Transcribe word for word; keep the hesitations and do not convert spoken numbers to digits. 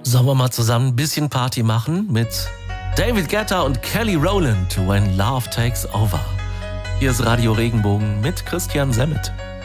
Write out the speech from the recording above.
Sollen wir mal zusammen ein bisschen Party machen mit David Guetta und Kelly Rowland, When Love Takes Over. Hier ist Radio Regenbogen mit Christian Semmet.